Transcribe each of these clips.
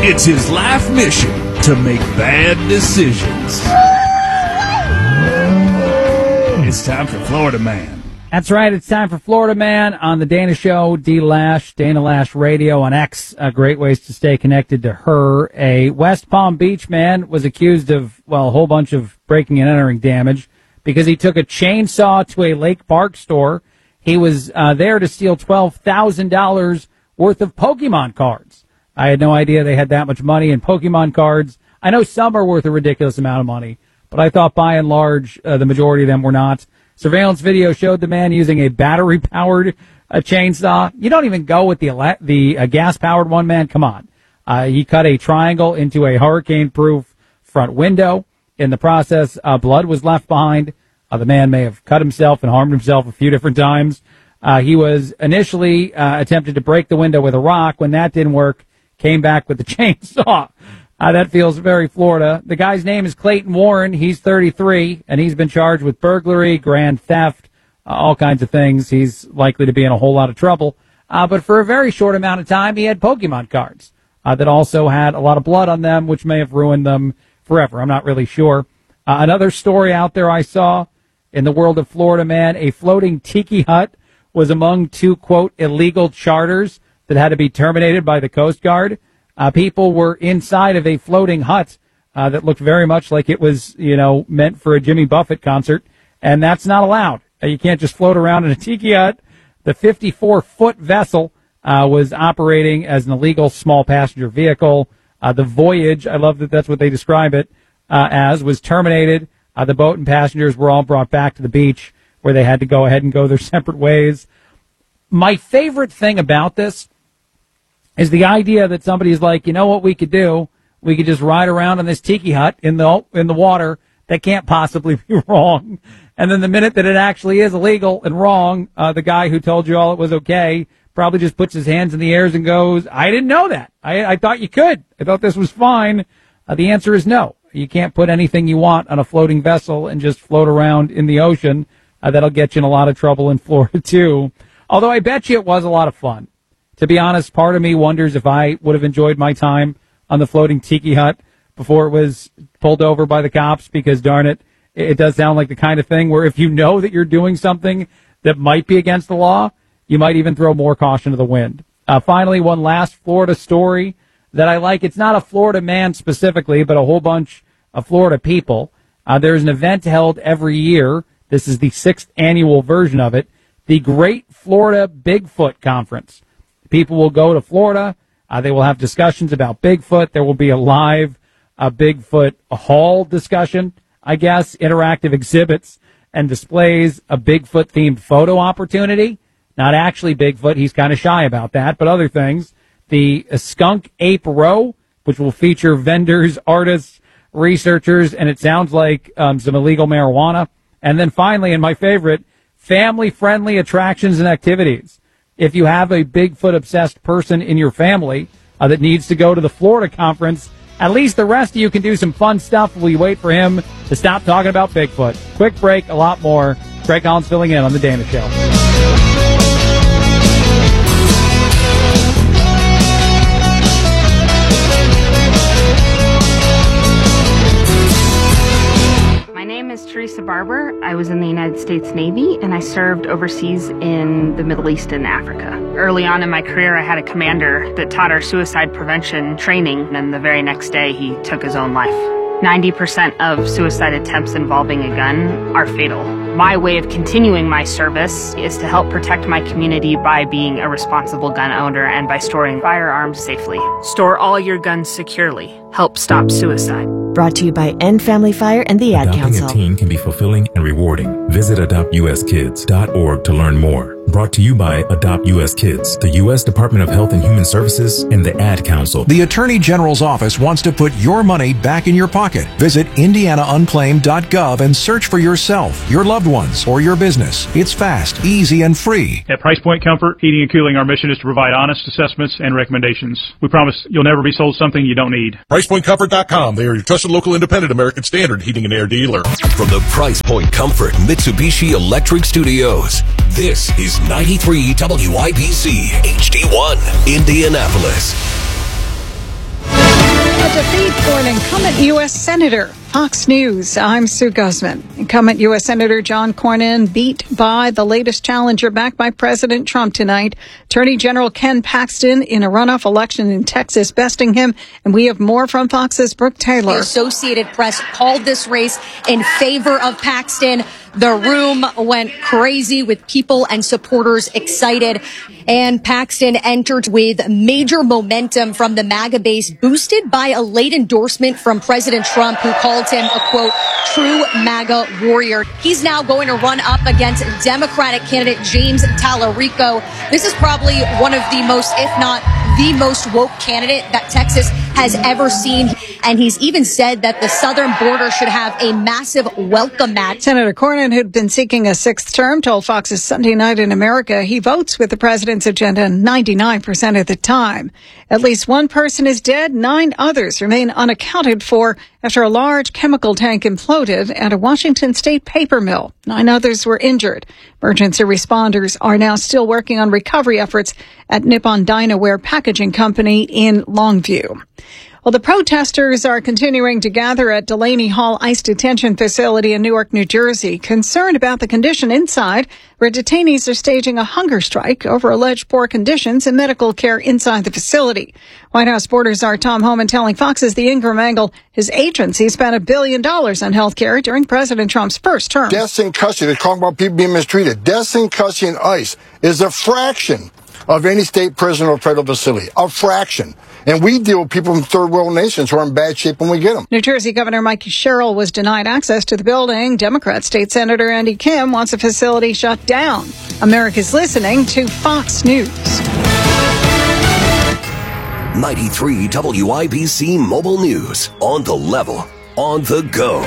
It's his life mission to make bad decisions. It's time for Florida Man. That's right. It's time for Florida Man on the Dana Show. D. Lash, Dana Lash Radio on X. Great ways to stay connected to her. A West Palm Beach man was accused of, well, a whole bunch of breaking and entering damage because he took a chainsaw to a Lake Park store. He was there to steal $12,000 worth of Pokemon cards. I had no idea they had that much money in Pokemon cards. I know some are worth a ridiculous amount of money, but I thought by and large the majority of them were not. Surveillance video showed the man using a battery-powered chainsaw. You don't even go with the gas-powered one, man. Come on. He cut a triangle into a hurricane-proof front window. In the process, blood was left behind. The man may have cut himself and harmed himself a few different times. He was initially attempted to break the window with a rock. When that didn't work, came back with the chainsaw. That feels very Florida. The guy's name is Clayton Warren. He's 33, and he's been charged with burglary, grand theft, all kinds of things. He's likely to be in a whole lot of trouble. But for a very short amount of time, he had Pokemon cards that also had a lot of blood on them, which may have ruined them forever. I'm not really sure. Another story out there I saw in the world of Florida, man, a floating tiki hut was among two, quote, illegal charters that had to be terminated by the Coast Guard. People were inside of a floating hut that looked very much like it was, meant for a Jimmy Buffett concert, and that's not allowed. You can't just float around in a tiki hut. The 54-foot vessel was operating as an illegal small passenger vehicle. The voyage, I love that that's what they describe it as, was terminated. The boat and passengers were all brought back to the beach where they had to go ahead and go their separate ways. My favorite thing about this is the idea that somebody's like, you know what we could do? We could just ride around in this tiki hut in the water. That can't possibly be wrong. And then the minute that it actually is illegal and wrong, the guy who told you all it was okay probably just puts his hands in the air and goes, I didn't know that. I thought you could. I thought this was fine. The answer is no. You can't put anything you want on a floating vessel and just float around in the ocean. That'll get you in a lot of trouble in Florida, too. Although I bet you it was a lot of fun. To be honest, part of me wonders if I would have enjoyed my time on the floating tiki hut before it was pulled over by the cops, because, darn it, it does sound like the kind of thing where if you know that you're doing something that might be against the law, you might even throw more caution to the wind. Finally, one last Florida story that I like. It's not a Florida man specifically, but a whole bunch of Florida people. There's an event held every year. This is the 6th annual version of it, the Great Florida Bigfoot Conference. People will go to Florida. They will have discussions about Bigfoot. There will be a live Bigfoot hall discussion, I guess, interactive exhibits and displays, a Bigfoot-themed photo opportunity. Not actually Bigfoot. He's kind of shy about that, but other things. The Skunk Ape Row, which will feature vendors, artists, researchers, and it sounds like some illegal marijuana. And then finally, and my favorite, family-friendly attractions and activities. If you have a Bigfoot-obsessed person in your family that needs to go to the Florida conference, at least the rest of you can do some fun stuff while you wait for him to stop talking about Bigfoot. Quick break, a lot more. Greg Collins filling in on The Dana Show. Teresa Barber. I was in the United States Navy, and I served overseas in the Middle East and Africa. Early on in my career, I had a commander that taught our suicide prevention training, and the very next day, he took his own life. 90% of suicide attempts involving a gun are fatal. My way of continuing my service is to help protect my community by being a responsible gun owner and by storing firearms safely. Store all your guns securely. Help stop suicide. Brought to you by End Family Fire and the Ad Council. Adopting a teen can be fulfilling and rewarding. Visit adoptuskids.org to learn more. Brought to you by Adopt U.S. Kids, the U.S. Department of Health and Human Services, and the Ad Council. The Attorney General's office wants to put your money back in your pocket. Visit indianaunclaimed.gov and search for yourself, your loved ones, or your business. It's fast, easy, and free. At Price Point Comfort Heating and Cooling, our mission is to provide honest assessments and recommendations. We promise you'll never be sold something you don't need. PricePointComfort.com. They are your trusted local independent American Standard heating and air dealer. From the Price Point Comfort Mitsubishi Electric Studios, this is 93 WIBC HD1 Indianapolis. A defeat for an incumbent U.S. Senator. Fox News, I'm Sue Guzman. Incumbent U.S. Senator John Cornyn beat by the latest challenger backed by President Trump tonight. Attorney General Ken Paxton in a runoff election in Texas besting him. And we have more from Fox's Brooke Taylor. The Associated Press called this race in favor of Paxton. The room went crazy with people and supporters excited. And Paxton entered with major momentum from the MAGA base, boosted by a late endorsement from President Trump, who called him a, quote, true MAGA warrior. He's now going to run up against Democratic candidate James Tallarico. This is probably one of the most, if not the most woke candidate that Texas has ever seen. And he's even said that the southern border should have a massive welcome mat. Senator Cornyn, who'd been seeking a sixth term, told Fox's Sunday Night in America he votes with the president's agenda 99% of the time. At least one person is dead. 9 others remain unaccounted for after a large chemical tank imploded at a Washington state paper mill. 9 others were injured. Emergency responders are now still working on recovery efforts at Nippon Dynaware Packaging Company in Longview. Well, the protesters are continuing to gather at Delaney Hall ICE detention facility in Newark, New Jersey, concerned about the condition inside, where detainees are staging a hunger strike over alleged poor conditions and medical care inside the facility. White House border czar Tom Homan telling Fox's The Ingram Angle his agency spent $1 billion on health care during President Trump's first term. Deaths in custody, they're talking about people being mistreated. Deaths in custody in ICE is a fraction of any state prison or federal facility. A fraction. And we deal with people from third world nations who are in bad shape when we get them. New Jersey Governor Mike Sherrill was denied access to the building. Democrat State Senator Andy Kim wants the facility shut down. America's listening to Fox News. 93 WIBC Mobile News. On the level. On the go.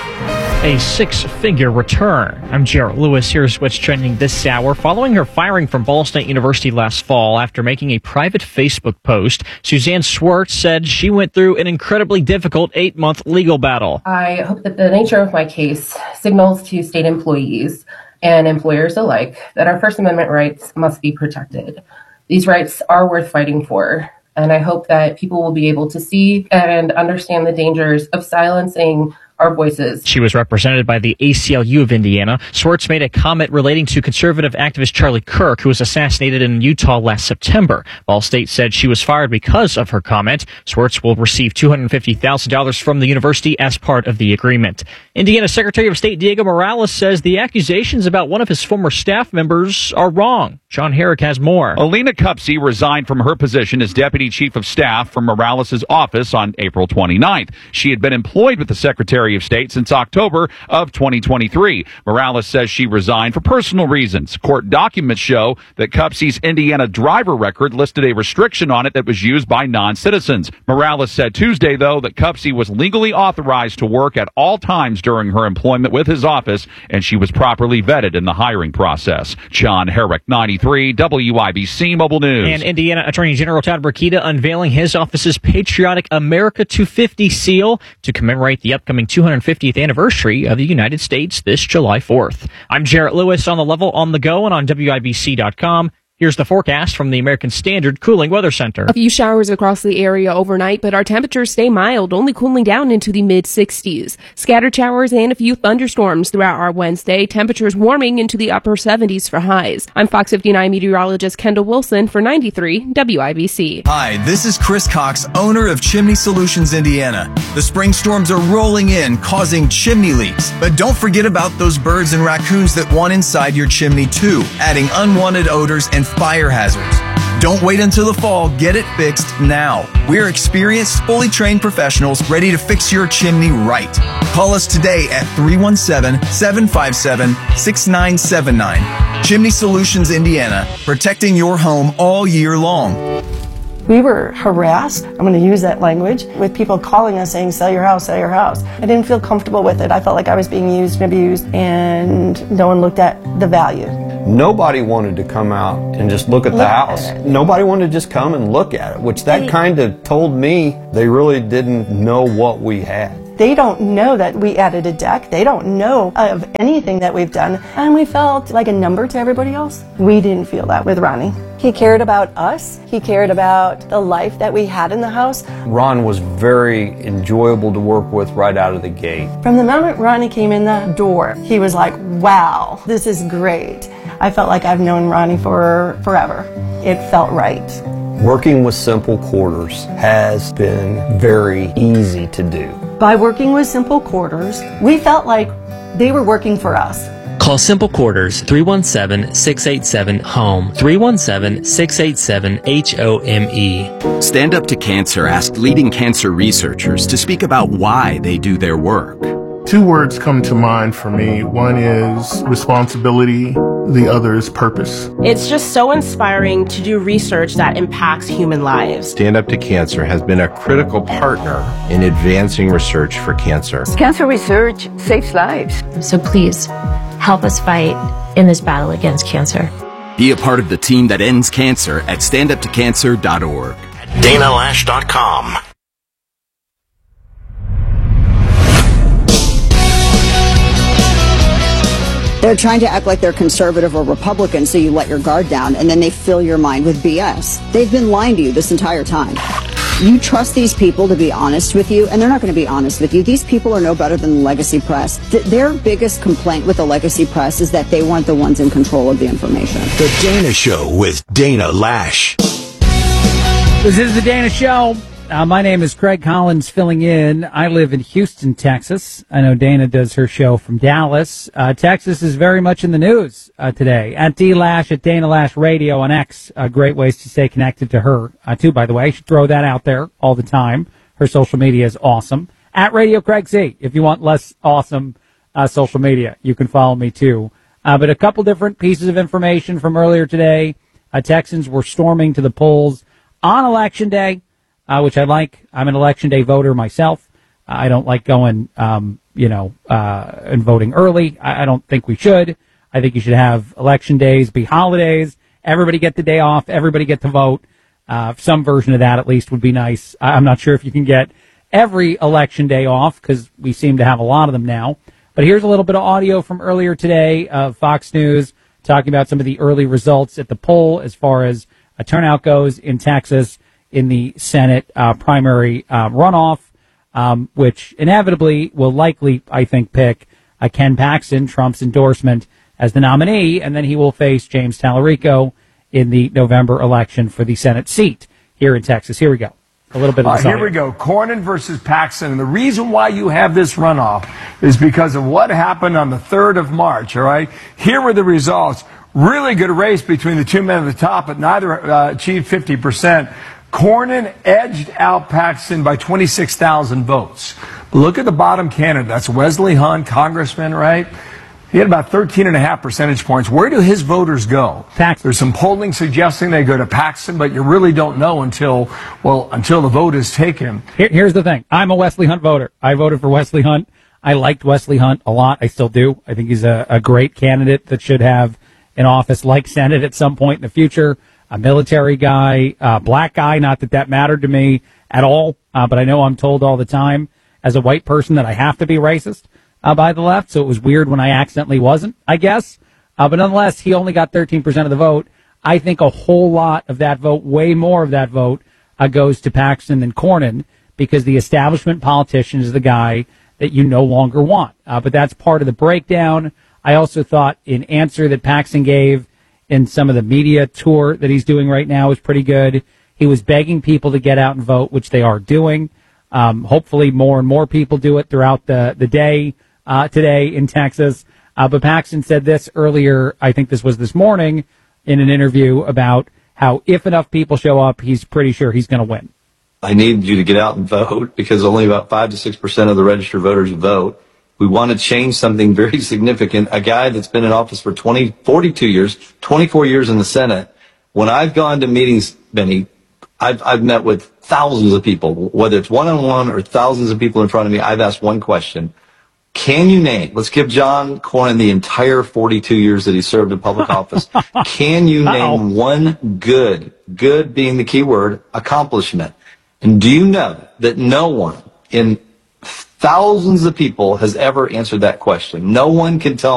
A 6-figure return. I'm Jarrett Lewis. Here's what's trending this hour. Following her firing from Ball State University last fall after making a private Facebook post, Suzanne Swartz said she went through an incredibly difficult 8-month legal battle. I hope that the nature of my case signals to state employees and employers alike that our First Amendment rights must be protected. These rights are worth fighting for. And I hope that people will be able to see and understand the dangers of silencing our voices. She was represented by the ACLU of Indiana. Swartz made a comment relating to conservative activist Charlie Kirk, who was assassinated in Utah last September. Ball State said she was fired because of her comment. Swartz will receive $250,000 from the university as part of the agreement. Indiana Secretary of State Diego Morales says the accusations about one of his former staff members are wrong. John Herrick has more. Alina Cupsey resigned from her position as Deputy Chief of Staff from Morales' office on April 29th. She had been employed with the Secretary of State since October of 2023. Morales says she resigned for personal reasons. Court documents show that Cupsey's Indiana driver record listed a restriction on it that was used by non-citizens. Morales said Tuesday, though, that Cupsey was legally authorized to work at all times during her employment with his office, and she was properly vetted in the hiring process. John Herrick, 93 WIBC Mobile News. And Indiana Attorney General Todd Brokita unveiling his office's patriotic America 250 seal to commemorate the upcoming 250th anniversary of the United States this July 4th. I'm Jarrett Lewis on the level, on the go, and on WIBC.com. Here's the forecast from the American Standard Cooling Weather Center. A few showers across the area overnight, but our temperatures stay mild, only cooling down into the mid-60s. Scattered showers and a few thunderstorms throughout our Wednesday. Temperatures warming into the upper 70s for highs. I'm Fox 59 meteorologist Kendall Wilson for 93 WIBC. Hi, this is Chris Cox, owner of Chimney Solutions Indiana. The spring storms are rolling in, causing chimney leaks. But don't forget about those birds and raccoons that want inside your chimney too, adding unwanted odors and fire hazards. Don't wait until the fall. Get it fixed now. We're experienced, fully trained professionals ready to fix your chimney right. Call us today at 317-757-6979. Chimney Solutions Indiana, protecting your home all year long. We were harassed, I'm going to use that language, with people calling us saying, sell your house, sell your house. I didn't feel comfortable with it. I felt like I was being used and abused, and no one looked at the value. Nobody wanted to come out and just look at the house. Nobody wanted to just come and look at it, which that kind of told me they really didn't know what we had. They don't know that we added a deck. They don't know of anything that we've done. And we felt like a number to everybody else. We didn't feel that with Ronnie. He cared about us. He cared about the life that we had in the house. Ron was very enjoyable to work with right out of the gate. From the moment Ronnie came in the door, he was like, wow, this is great. I felt like I've known Ronnie for forever. It felt right. Working with Simple Quarters has been very easy to do. By working with Simple Quarters, we felt like they were working for us. Call Simple Quarters 317-687-HOME, 317-687-HOME. Stand Up to Cancer asked leading cancer researchers to speak about why they do their work. Two words come to mind for me. One is responsibility, the other is purpose. It's just so inspiring to do research that impacts human lives. Stand Up to Cancer has been a critical partner in advancing research for cancer. Cancer research saves lives. So please, help us fight in this battle against cancer. Be a part of the team that ends cancer at standuptocancer.org. DanaLash.com. They're trying to act like they're conservative or Republican, so you let your guard down, and then they fill your mind with BS. They've been lying to you this entire time. You trust these people to be honest with you, and they're not going to be honest with you. These people are no better than the legacy press. Their biggest complaint with the legacy press is that they weren't the ones in control of the information. The Dana Show with Dana Lash. This is The Dana Show. My name is Craig Collins, filling in. I live in Houston, Texas. I know Dana does her show from Dallas. Texas is very much in the news today. At D-Lash, at Dana Lash Radio on X. Great ways to stay connected to her, too, by the way. I should throw that out there all the time. Her social media is awesome. At Radio Craig Z, if you want less awesome social media, you can follow me, too. But a couple different pieces of information from earlier today. Texans were storming to the polls on Election Day. Which I like. I'm an Election Day voter myself. I don't like going, and voting early. I don't think we should. I think you should have Election Days be holidays. Everybody get the day off. Everybody get to vote. Some version of that at least would be nice. I'm not sure if you can get every Election Day off because we seem to have a lot of them now. But here's a little bit of audio from earlier today of Fox News talking about some of the early results at the poll as far as a turnout goes in Texas in the Senate primary runoff, which inevitably will likely, I think, pick Ken Paxton, Trump's endorsement, as the nominee, and then he will face James Tallarico in the November election for the Senate seat here in Texas. Here we go. A little bit of this here we go. Cornyn versus Paxton. And the reason why you have this runoff is because of what happened on the 3rd of March, all right? Here were the results. Really good race between the two men at the top, but neither achieved 50%. Cornyn edged out Paxton by 26,000 votes. But look at the bottom candidate. That's Wesley Hunt, congressman, right? He had about 13.5 percentage points. Where do his voters go? Paxton. There's some polling suggesting they go to Paxton, but you really don't know until the vote is taken. Here's the thing. I'm a Wesley Hunt voter. I voted for Wesley Hunt. I liked Wesley Hunt a lot. I still do. I think he's a great candidate that should have an office like Senate at some point in the future. A military guy, black guy, not that that mattered to me at all, but I know I'm told all the time as a white person that I have to be racist by the left, so it was weird when I accidentally wasn't, I guess. But nonetheless, he only got 13% of the vote. I think a whole lot of that vote, way more of that vote, goes to Paxton than Cornyn, because the establishment politician is the guy that you no longer want. But that's part of the breakdown. I also thought an answer that Paxton gave in some of the media tour that he's doing right now is pretty good. He was begging people to get out and vote, which they are doing. Hopefully more and more people do it throughout the day today in Texas. But Paxton said this earlier, I think this was this morning, in an interview about how if enough people show up, he's pretty sure he's going to win. I need you to get out and vote because only about 5 to 6% of the registered voters vote. We want to change something very significant. A guy that's been in office for 42 years, 24 years in the Senate. When I've gone to meetings, Benny, I've met with thousands of people, whether it's one-on-one or thousands of people in front of me. I've asked one question. Can you name, let's give John Cornyn the entire 42 years that he served in public office. Can you name one good being the key word, accomplishment? And do you know that no one in thousands of people has ever answered that question? No one can tell